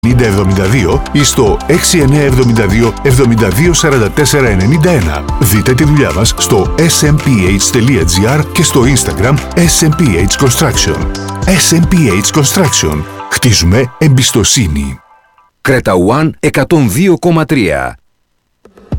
9072 ή στο 6972 724491. Δείτε τη δουλειά μας στο smph.gr και στο Instagram smph construction. SMPH Construction. Χτίζουμε εμπιστοσύνη. Creta One 102,3.